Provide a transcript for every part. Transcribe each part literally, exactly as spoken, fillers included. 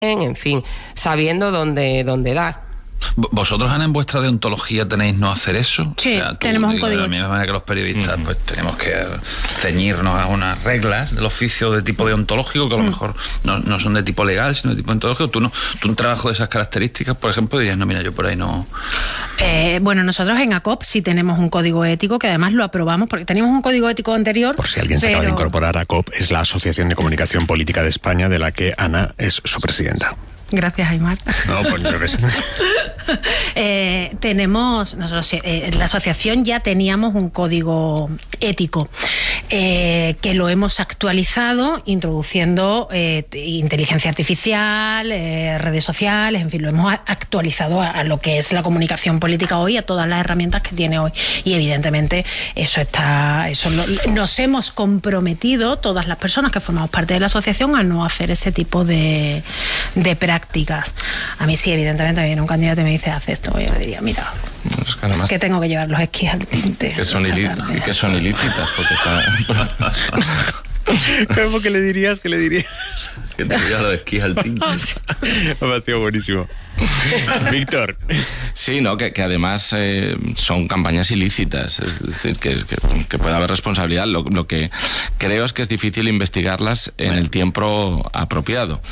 en fin, sabiendo dónde, dónde dar. ¿Vosotros, Ana, en vuestra deontología tenéis no hacer eso? Sí, o sea, tú, tenemos un digo, código. De la misma manera que los periodistas, uh-huh. pues tenemos que ceñirnos a unas reglas del oficio de tipo deontológico que a lo uh-huh. mejor no, no son de tipo legal, sino de tipo deontológico. Tú, no, tú un trabajo de esas características, por ejemplo, dirías, no, mira, yo por ahí no... Eh, bueno, nosotros en ACOP sí tenemos un código ético que además lo aprobamos porque teníamos un código ético anterior. Por si alguien pero... se acaba de incorporar, ACOP es la Asociación de Comunicación Política de España, de la que Ana es su presidenta. Gracias, Aymar. No, pues yo que sé. eh, tenemos, nosotros eh, en la asociación ya teníamos un código ético eh, que lo hemos actualizado introduciendo eh, inteligencia artificial, eh, redes sociales, en fin, lo hemos actualizado a, a lo que es la comunicación política hoy, a todas las herramientas que tiene hoy. Y evidentemente eso está, eso lo, nos hemos comprometido todas las personas que formamos parte de la asociación a no hacer ese tipo de, de prácticas. A mí sí, evidentemente, me viene un candidato y me dice, haz esto, yo le diría, mira, es que, además, es que tengo que llevar los esquís al tinte. Que son, ili- que son ilícitas, porque está... ¿Cómo que le dirías? ¿Qué le dirías? Que te lleva los esquís al tinte. Me ha parecido buenísimo. Víctor. Sí, no, que, que además eh, son campañas ilícitas, es decir, que, que, que puede haber responsabilidad. Lo, lo que creo es que es difícil investigarlas en el tiempo apropiado,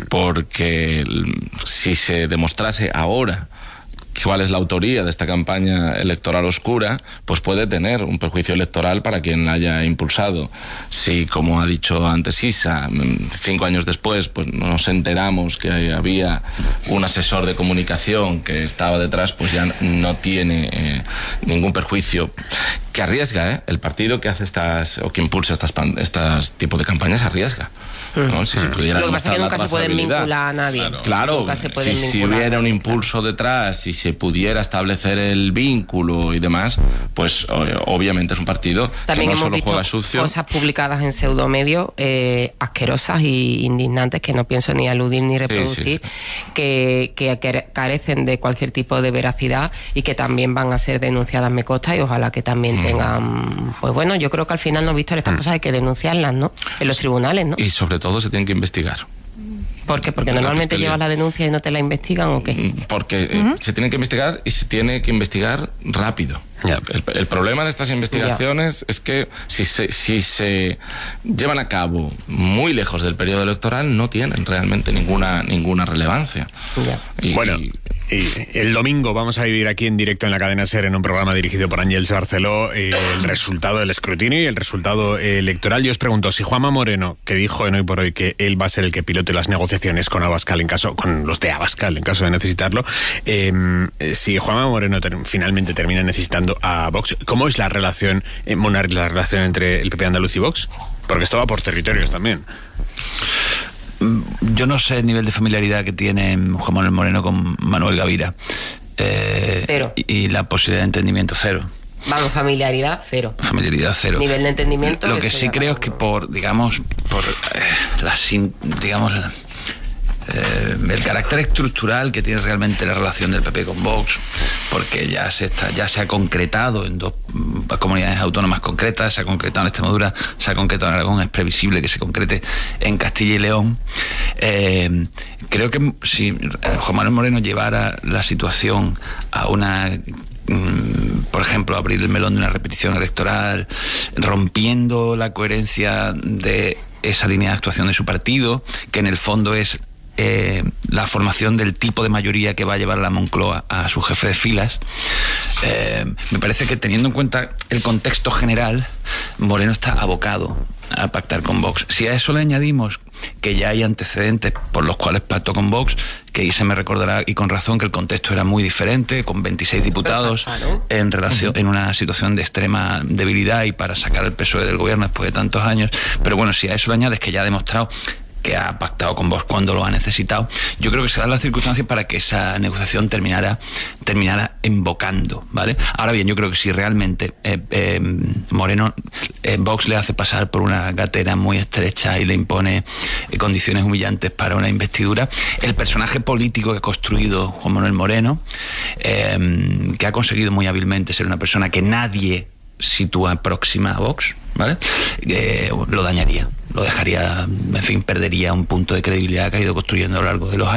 porque si se demostrase ahora cuál es la autoría de esta campaña electoral oscura, pues puede tener un perjuicio electoral para quien la haya impulsado. Si, como ha dicho antes Isa, cinco años después pues nos enteramos que había un asesor de comunicación que estaba detrás, pues ya no tiene eh, ningún perjuicio. Que arriesga, ¿eh? El partido que hace estas, o que impulsa estas, estas tipos de campañas arriesga. ¿No? Si se pudiera Lo que pasa es que nunca se pueden vincular a nadie. Claro, claro, si, si hubiera un impulso detrás, si se pudiera establecer el vínculo y demás, pues obviamente es un partido también que no hemos solo visto juega sucio. Cosas publicadas en pseudomedios eh, asquerosas y indignantes que no pienso ni aludir ni reproducir, sí, sí. Que, que carecen de cualquier tipo de veracidad y que también van a ser denunciadas, me consta, y ojalá que también mm. tengan, pues bueno, yo creo que al final, no, Víctor, estas mm. cosas hay que denunciarlas, ¿no? En los tribunales, ¿no? Y sobre todo todo se tienen que investigar. ¿Por qué? Porque normalmente llevas la denuncia y no te la investigan, ¿o qué? Porque uh-huh. eh, se tienen que investigar y se tiene que investigar rápido. Yeah. El, el problema de estas investigaciones yeah. es que si se, si se llevan a cabo muy lejos del periodo electoral, no tienen realmente ninguna ninguna relevancia. Yeah. Y, bueno, y, y el domingo vamos a vivir aquí en directo en la cadena SER, en un programa dirigido por Ángels Barceló, eh, el resultado del escrutinio y el resultado eh, electoral. Yo os pregunto, si Juanma Moreno, que dijo en Hoy por Hoy que él va a ser el que pilote las negociaciones con Abascal en caso, con los de Abascal en caso de necesitarlo, eh, si Juanma Moreno ter- finalmente termina necesitando a Vox, ¿cómo es la relación, eh, Monar, la relación entre el P P andaluz y Vox? Porque esto va por territorios también. Yo no sé el nivel de familiaridad que tiene Juan Manuel Moreno con Manuel Gavira. Eh, cero. Y, y la posibilidad de entendimiento cero. Vamos, familiaridad cero. Familiaridad cero. Nivel de entendimiento. Lo que sí creo es que por, digamos, por eh, la, digamos, la, eh, el carácter estructural que tiene realmente la relación del P P con Vox, porque ya se está, ya se ha concretado en dos comunidades autónomas concretas, se ha concretado en Extremadura, se ha concretado en Aragón, es previsible que se concrete en Castilla y León. Eh, creo que si Juan Manuel Moreno llevara la situación a una, por ejemplo, abrir el melón de una repetición electoral, rompiendo la coherencia de esa línea de actuación de su partido, que en el fondo es Eh, la formación del tipo de mayoría que va a llevar a la Moncloa a su jefe de filas, eh, me parece que, teniendo en cuenta el contexto general, Moreno está abocado a pactar con Vox. Si a eso le añadimos que ya hay antecedentes por los cuales pactó con Vox, que ahí se me recordará, y con razón, que el contexto era muy diferente, con veintiséis diputados en relación, en una situación de extrema debilidad y para sacar el P S O E del gobierno después de tantos años. Pero bueno, si a eso le añades que ya ha demostrado que ha pactado con Vox cuando lo ha necesitado, yo creo que se dan las circunstancias para que esa negociación terminara terminara embocando, ¿vale? Ahora bien, yo creo que si realmente eh, eh, Moreno, eh, Vox le hace pasar por una gatera muy estrecha y le impone eh, condiciones humillantes para una investidura, el personaje político que ha construido Juan Manuel Moreno, eh, que ha conseguido muy hábilmente ser una persona que nadie sitúa próxima a Vox, ¿vale? Eh, lo dañaría. lo dejaría, en fin, perdería un punto de credibilidad que ha ido construyendo a lo largo de los años.